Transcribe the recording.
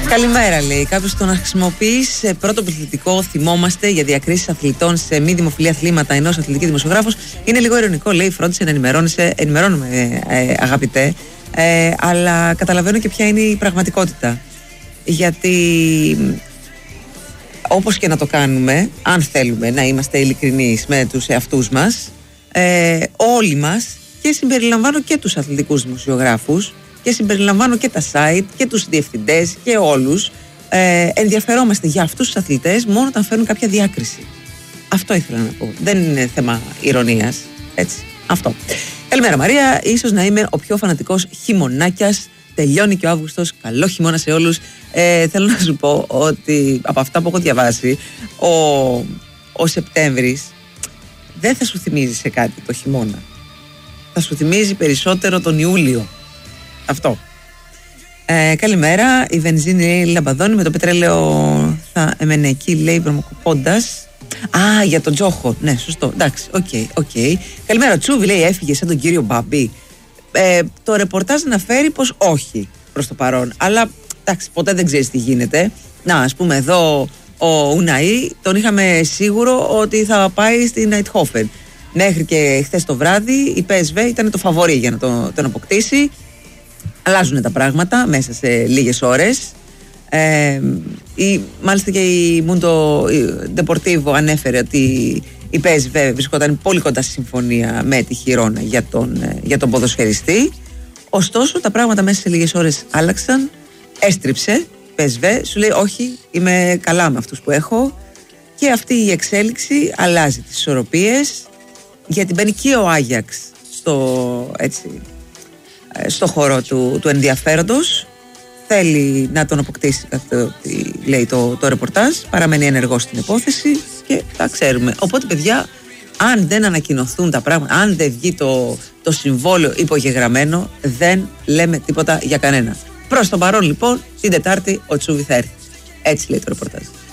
Καλημέρα, λέει. Κάποιος το να χρησιμοποιεί σε πρώτο πληθυντικό θυμόμαστε για διακρίσεις αθλητών σε μη δημοφιλή αθλήματα ενός αθλητική δημοσιογράφος. Είναι λίγο ειρωνικό, λέει. Φρόντισε να ενημερώνουμε, αγαπητέ. Αλλά καταλαβαίνω και ποια είναι η πραγματικότητα. Γιατί όπως και να το κάνουμε, αν θέλουμε να είμαστε ειλικρινείς με τους εαυτούς μας, όλοι μας, και συμπεριλαμβάνω και τους αθλητικούς δημοσιογράφους και συμπεριλαμβάνω και τα site και τους διευθυντές και όλους, ενδιαφερόμαστε για αυτούς τους αθλητές μόνο όταν φέρουν κάποια διάκριση. Αυτό ήθελα να πω. Δεν είναι θέμα ηρωνίας. Έτσι. Αυτό. Καλημέρα, Μαρία. Ίσως να είμαι ο πιο φανατικός χειμωνάκιας. Τελειώνει και ο Αύγουστος. Καλό χειμώνα σε όλους. Θέλω να σου πω ότι από αυτά που έχω διαβάσει, ο Σεπτέμβρης δεν θα σου θυμίζει σε κάτι το χειμώνα. Θα σου θυμίζει περισσότερο τον Ιούλιο. Αυτό. Καλημέρα. Η βενζίνη, λέει, λαμπαδώνει, με το πετρέλαιο θα έμενε εκεί, λέει, προμοκοπώντας. Για τον Τζόχο. Ναι, σωστό. Εντάξει, οκ. Καλημέρα, Τσούβι, λέει, έφυγε σαν τον κύριο Μπαμπή. Το ρεπορτάζ αναφέρει πως όχι προς το παρόν. Αλλά εντάξει, ποτέ δεν ξέρεις τι γίνεται. Να, ας πούμε, εδώ ο Ουναή τον είχαμε σίγουρο ότι θα πάει στην Νάιτχόφεν. Μέχρι και χθες το βράδυ η PSV ήταν το φαβορί για να τον αποκτήσει. Αλλάζουν τα πράγματα μέσα σε λίγες ώρες. Μάλιστα και η Mundo Deportivo ανέφερε ότι η PSV βρισκόταν πολύ κοντά στη συμφωνία με τη Χιρόνα για τον ποδοσφαιριστή. Ωστόσο τα πράγματα μέσα σε λίγες ώρες άλλαξαν. Έστριψε PSV, σου λέει όχι, είμαι καλά με αυτούς που έχω. Και αυτή η εξέλιξη αλλάζει τις ισορροπίες, γιατί μπαίνει και ο Άγιαξ στο χώρο του ενδιαφέροντος. Θέλει να τον αποκτήσει, κάτι λέει το ρεπορτάζ. Παραμένει ενεργός στην υπόθεση και τα ξέρουμε. Οπότε, παιδιά, αν δεν ανακοινωθούν τα πράγματα, αν δεν βγει το συμβόλαιο υπογεγραμμένο, δεν λέμε τίποτα για κανένα. Προς το παρόν, λοιπόν, την Τετάρτη ο Τσούβι θα έρθει. Έτσι λέει το ρεπορτάζ.